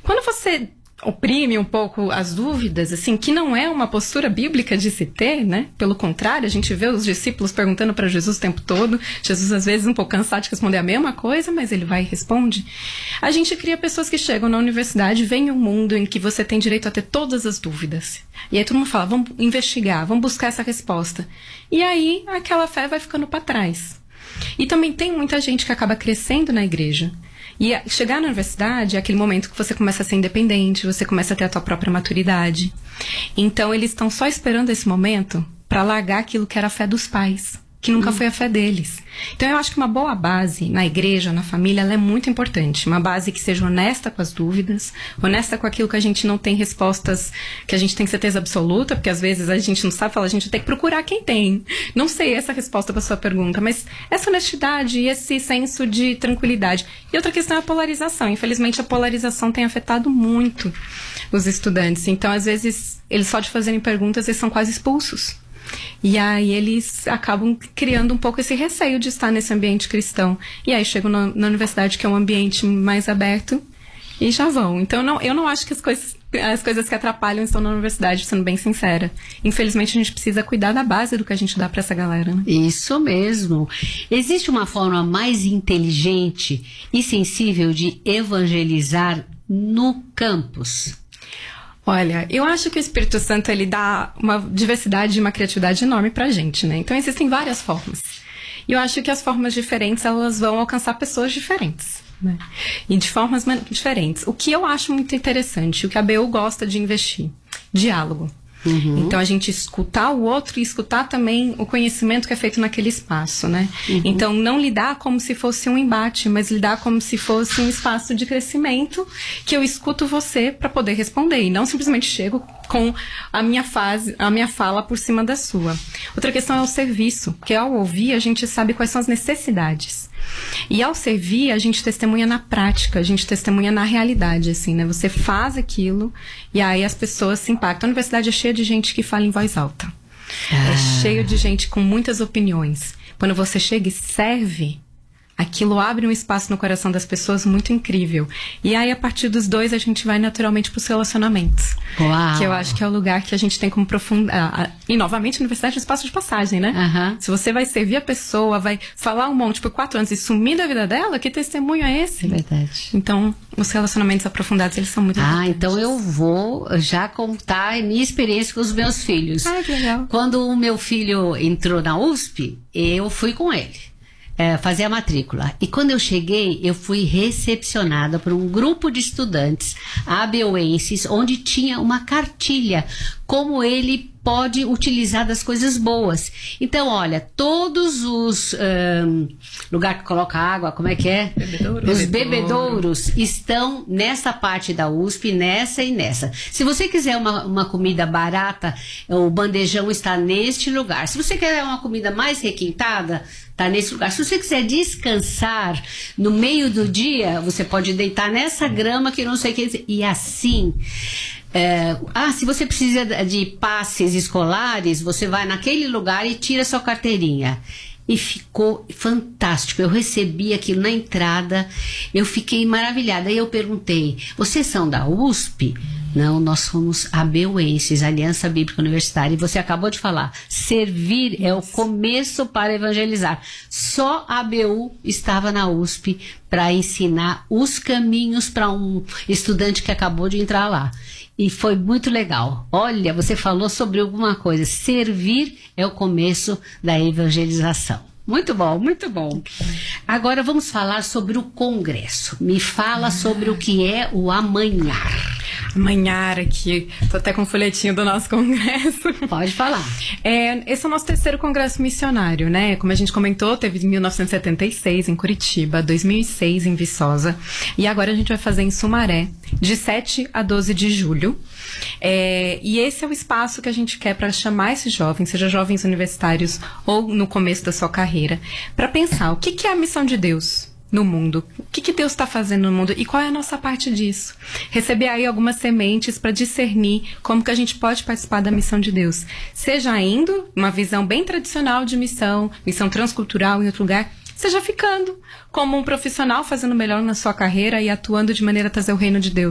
quando você oprime um pouco as dúvidas, assim, que não é uma postura bíblica de se ter, né? Pelo contrário, a gente vê os discípulos perguntando para Jesus o tempo todo. Jesus, às vezes, um pouco cansado de responder a mesma coisa, mas ele vai e responde. A gente cria pessoas que chegam na universidade, veem um mundo em que você tem direito a ter todas as dúvidas. E aí todo mundo fala, vamos investigar, vamos buscar essa resposta. E aí, aquela fé vai ficando para trás. E também tem muita gente que acaba crescendo na igreja. E chegar na universidade é aquele momento que você começa a ser independente, você começa a ter a tua própria maturidade. Então, eles estão só esperando esse momento para largar aquilo que era a fé dos pais, que nunca foi a fé deles. Então, eu acho que uma boa base na igreja, na família, ela é muito importante. Uma base que seja honesta com as dúvidas, honesta com aquilo que a gente não tem respostas, que a gente tem certeza absoluta, porque às vezes a gente não sabe falar, a gente tem que procurar quem tem. Não sei essa resposta para sua pergunta, mas essa honestidade e esse senso de tranquilidade. E outra questão é a polarização. Infelizmente, a polarização tem afetado muito os estudantes. Então, às vezes, eles só de fazerem perguntas, eles são quase expulsos. E aí eles acabam criando um pouco esse receio de estar nesse ambiente cristão. E aí chegam na universidade, que é um ambiente mais aberto, e já vão. Então eu não acho que as coisas que atrapalham estão na universidade, sendo bem sincera. Infelizmente a gente precisa cuidar da base do que a gente dá para essa galera, né? Isso mesmo. Existe uma forma mais inteligente e sensível de evangelizar no campus? Olha, eu acho que o Espírito Santo, ele dá uma diversidade e uma criatividade enorme pra gente, né? Então, existem várias formas. E eu acho que as formas diferentes, elas vão alcançar pessoas diferentes, né? E de formas diferentes. O que eu acho muito interessante, o que a ABU gosta de investir, diálogo. Então, a gente escutar o outro e escutar também o conhecimento que é feito naquele espaço, né? Então, não lidar como se fosse um embate, mas lidar como se fosse um espaço de crescimento, que eu escuto você para poder responder, e não simplesmente chego com a minha fala por cima da sua. Outra questão é o serviço, porque ao ouvir, a gente sabe quais são as necessidades. E ao servir, a gente testemunha na prática, a gente testemunha na realidade, assim, né? Você faz aquilo e aí as pessoas se impactam. A universidade é cheia de gente que fala em voz alta. É cheio de gente com muitas opiniões. Quando você chega e serve, aquilo abre um espaço no coração das pessoas muito incrível. E aí, a partir dos dois, a gente vai naturalmente para os relacionamentos. Uau. Que eu acho que é o lugar que a gente tem como aprofundar. E, novamente, a universidade é um espaço de passagem, né? Se você vai servir a pessoa, vai falar um monte por 4 anos e sumir da vida dela, que testemunho é esse? É verdade. Então, os relacionamentos aprofundados, eles são muito importantes. Então eu vou já contar a minha experiência com os meus filhos. Que legal. Quando o meu filho entrou na USP, eu fui com ele fazer a matrícula. E quando eu cheguei, eu fui recepcionada por um grupo de estudantes abeuenses, onde tinha uma cartilha, como ele pode utilizar das coisas boas. Então, olha, todos os lugar que coloca água, como é que é? Os bebedouros estão nessa parte da USP, nessa e nessa. Se você quiser uma comida barata, o bandejão está neste lugar. Se você quer uma comida mais requintada, está nesse lugar. Se você quiser descansar no meio do dia, você pode deitar nessa grama que não sei o que. E assim... se você precisa de passes escolares, você vai naquele lugar e tira sua carteirinha. E ficou fantástico. Eu recebi aquilo na entrada, eu fiquei maravilhada. Aí eu perguntei, vocês são da USP? Não, nós somos abeuenses, Aliança Bíblica Universitária. E você acabou de falar, servir é o começo para evangelizar. Só a ABU estava na USP para ensinar os caminhos para um estudante que acabou de entrar lá. E foi muito legal. Olha, você falou sobre alguma coisa. Servir é o começo da evangelização. Muito bom, muito bom. Agora vamos falar sobre o congresso. Me fala sobre o que é o Amanhar. Amanhar aqui, tô até com o folhetinho do nosso congresso. Pode falar. Esse é o nosso 3º congresso missionário, né? Como a gente comentou, teve em 1976 em Curitiba, 2006 em Viçosa, e agora a gente vai fazer em Sumaré, de 7 a 12 de julho. E esse é o espaço que a gente quer para chamar esses jovens, seja jovens universitários ou no começo da sua carreira, para pensar o que é a missão de Deus no mundo, o que Deus está fazendo no mundo e qual é a nossa parte disso. Receber aí algumas sementes para discernir como que a gente pode participar da missão de Deus, seja indo uma visão bem tradicional de missão transcultural em outro lugar, seja ficando como um profissional fazendo melhor na sua carreira e atuando de maneira a trazer o reino de Deus.